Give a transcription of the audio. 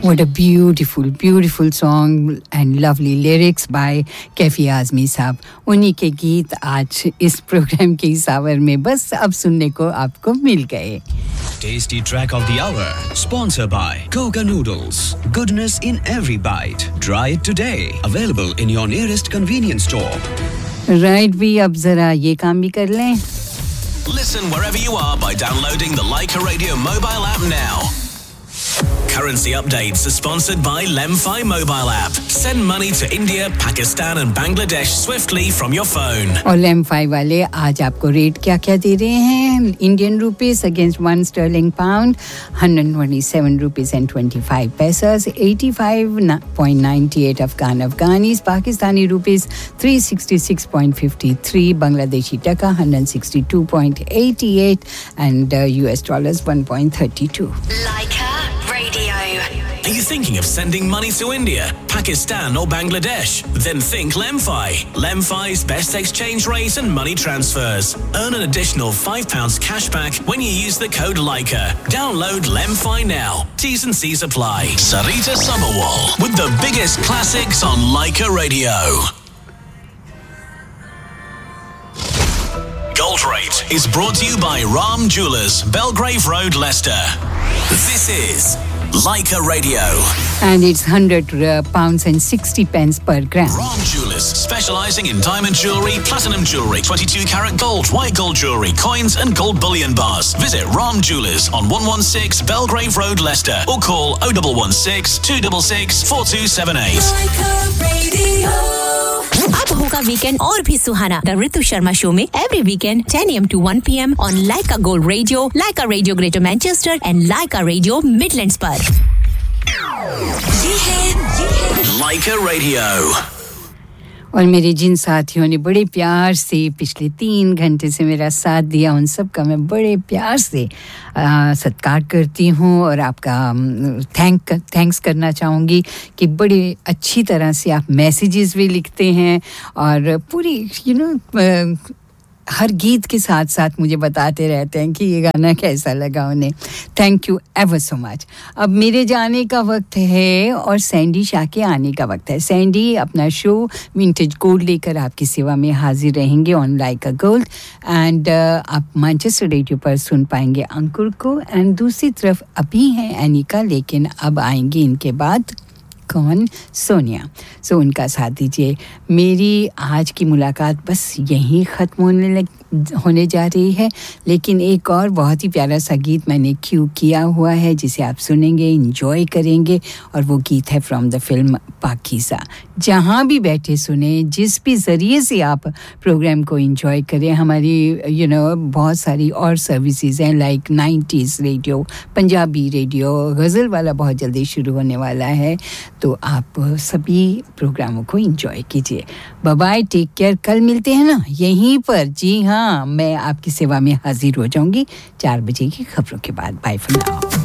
What a beautiful, beautiful song and lovely lyrics by Kafi Azmi साहब. उन्हीं के गीत आज इस प्रोग्राम के इस आवर में बस अब सुनने को आपको मिल गए. Tasty track of the hour, sponsored by Koga Noodles. Goodness in every bite. Try it today. Available in your nearest convenience store. Right, भी अब जरा ये काम भी कर लें. Listen wherever you are by downloading the Leica Radio mobile app now. Currency updates are sponsored by Lemfi mobile app. Send money to India, Pakistan and Bangladesh swiftly from your phone. और Lemfi वाले आज आपको rate क्या-क्या दे रहे हैं? Indian rupees against 1 sterling pound, 127 rupees and 25 paise, 85.98 Afghanis, Pakistani rupees 366.53, Bangladeshi taka 162.88 and US dollars 1.32. Leica Radio. Are you thinking of sending money to India, Pakistan or Bangladesh? Then think Lemfi. Lemfi's best exchange rate and money transfers. Earn an additional £5 cashback when you use the code Leica. Download Lemfi now. T's and C's apply. Sarita Sabharwal with the biggest classics on Leica Radio. Gold Rate is brought to you by Ram Jewellers, Belgrave Road, Leicester. This is Leica Radio. And it's £100 and 60 pence per gram. Ram Jewellers, specialising in diamond jewellery, platinum jewellery, 22 karat gold, white gold jewellery, coins and gold bullion bars. Visit Ram Jewellers on 116 Belgrave Road, Leicester or call 0116 266 4278. Leica Radio. अब होगा weekend और भी सुहाना the Ritu Sharma show में every weekend 10 AM to 1 PM on Lyca gold radio, Lyca radio greater Manchester and Lyca radio Midlands पर. ये है Leica Radio. और मेरे जिन साथियों ने बड़े प्यार से पिछले 3 घंटे से मेरा साथ दिया उन सब का मैं बड़े प्यार से सत्कार करती हूँ और आपका थैंक्स करना चाहूँगी कि बड़े अच्छी तरह से आप मैसेजेस भी लिखते हैं और पूरी हर गीत के साथ साथ मुझे बताते रहते हैं कि ये गाना कैसा लगा उन्हें. Thank you ever so much. अब मेरे जाने का वक्त है और सैंडी शाह के आने का वक्त है. सैंडी अपना शो विंटेज गोल्ड लेकर आपकी सेवा में हाजिर रहेंगे ऑन लाइका गोल्ड एंड आप मैनचेस्टर रेडियो पर सुन पाएंगे अंकुर को. एंड दूसरी तरफ अभी हैं एनिका, लेकिन अब आएंगी इनके बाद कौन? सोनिया. सो उनका साथ दीजिए. मेरी आज की मुलाकात बस यहीं ख़त्म होने जा रही है, लेकिन एक और बहुत ही प्यारा सा गीत मैंने क्यू किया हुआ है जिसे आप सुनेंगे, एंजॉय करेंगे और वो गीत है फ्रॉम द फिल्म पाकीज़ा. जहाँ भी बैठे सुने, जिस भी ज़रिए से आप प्रोग्राम को एंजॉय करें. हमारी बहुत सारी और सर्विसेज हैं like 90s radio, Punjabi radio, गज़ल वाला बहुत जल्दी शुरू होने वाला है, तो आप सभी प्रोग्रामों को एंजॉय कीजिए. Bye bye, take care. कल मिलते हैं ना यहीं पर. जी हाँ, मैं आपकी सेवा में हाजिर हो जाऊंगी 4 बजे की खबरों के बाद. Bye for now.